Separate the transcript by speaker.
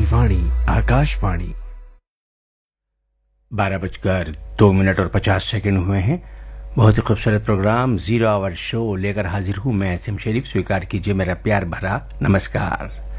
Speaker 1: की वाणी आकाशवाणी।
Speaker 2: 12:02 और 50 सेकंड हुए हैं। बहुत ही खूबसूरत प्रोग्राम जीरो आवर शो लेकर हाजिर हूं मैं, सिम शरीफ। स्वीकार कीजिए मेरा प्यार भरा नमस्कार।